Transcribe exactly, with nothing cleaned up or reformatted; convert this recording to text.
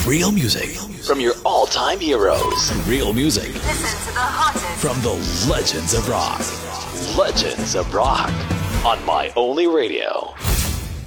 Real music from your all-time heroes. Real music. Listen to the hottest from the legends of rock. Legends of rock on My Only Radio.